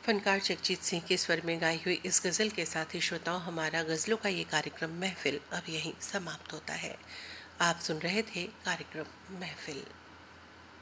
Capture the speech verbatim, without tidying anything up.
फनकार जगजीत सिंह के स्वर में गाई हुई इस गज़ल के साथ ही श्रोताओं हमारा गज़लों का ये कार्यक्रम महफिल अब यहीं समाप्त होता है। आप सुन रहे थे कार्यक्रम महफिल।